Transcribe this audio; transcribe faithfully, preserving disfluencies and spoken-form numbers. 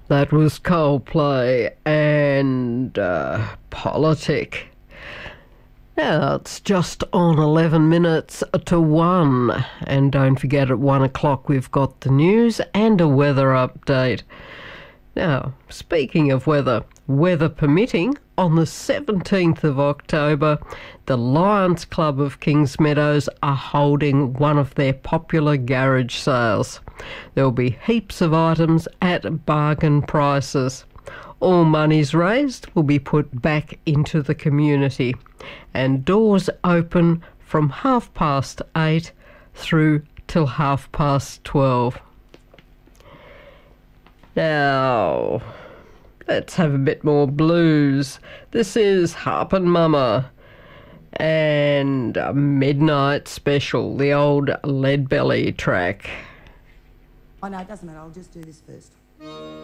That was Coldplay and uh, Politic. Now it's just on eleven minutes to one. And don't forget, at one o'clock we've got the news and a weather update. Now, speaking of weather, weather permitting, on the seventeenth of October, the Lions Club of Kingsmeadows are holding one of their popular garage sales. There will be heaps of items at bargain prices. All monies raised will be put back into the community, and doors open from half past eight through till half past twelve. Now, let's have a bit more blues. This is Harpin' Mama and a Midnight Special, the old Leadbelly track. Oh no, it doesn't matter, I'll just do this first.